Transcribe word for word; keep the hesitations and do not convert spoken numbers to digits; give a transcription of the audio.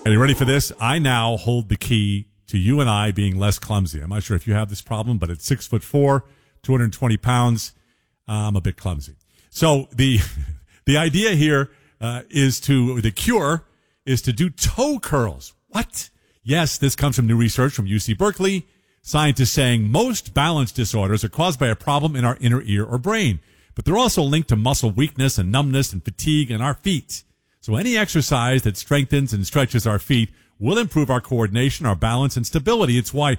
Are you ready for this? I now hold the key to you and I being less clumsy. I'm not sure if you have this problem, but at six foot four, two hundred twenty pounds, uh, I'm a bit clumsy. So the the idea here uh, is to, the cure is to do toe curls. What? Yes, this comes from new research from U C Berkeley. Scientists saying most balance disorders are caused by a problem in our inner ear or brain, but they're also linked to muscle weakness and numbness and fatigue in our feet. So any exercise that strengthens and stretches our feet will improve our coordination, our balance, and stability. It's why